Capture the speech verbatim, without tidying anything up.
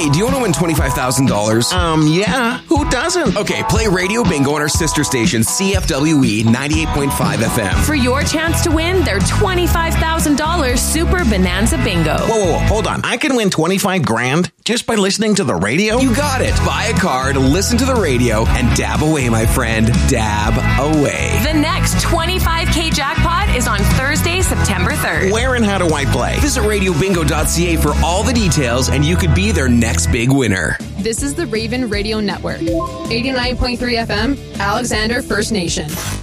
Hey, do you want to win twenty-five thousand dollars? Um, yeah. Who doesn't? Okay, play Radio Bingo on our sister station, C F W E ninety-eight point five F M. For your chance to win their twenty-five thousand dollars Super Bonanza Bingo. Whoa, whoa, whoa, hold on. I can win twenty-five grand just by listening to the radio? You got it. Buy a card, listen to the radio, and dab away, my friend. Dab away. The next twenty-five K jackpot is on Thursday, September third. Where and how do I play? Visit radio bingo dot c a for all the details, and you could be their next big winner. This is the Raven Radio Network. eighty-nine point three F M, Alexander First Nation.